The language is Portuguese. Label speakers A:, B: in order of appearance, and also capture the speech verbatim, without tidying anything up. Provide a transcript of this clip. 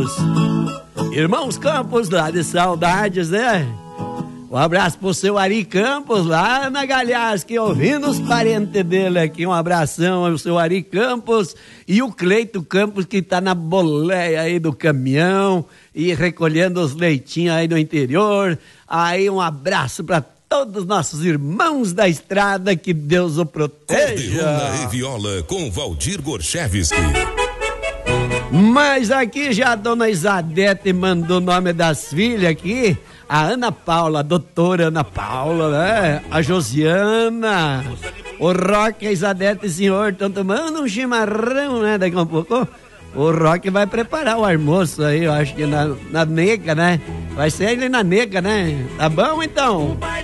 A: Irmãos Campos, lá de saudades, né? Um abraço pro seu Ari Campos, lá na Galhasque, ouvindo os parentes dele aqui. Um abração ao seu Ari Campos e o Cleito Campos, que tá na boleia aí do caminhão e recolhendo os leitinhos aí do interior. Aí um abraço pra todos os nossos irmãos da estrada, que Deus o proteja.
B: Coluna e Viola com Valdir Gorchevski.
A: Mas aqui já a dona Isadete mandou o nome das filhas aqui. A Ana Paula, a doutora Ana Paula, né? A Josiana, o Roque, a Isadete e o senhor estão tomando um chimarrão, né? Daqui a um pouco o Roque vai preparar o almoço aí, eu acho que na, na nega, né? Vai ser ele na nega, né? Tá bom, então?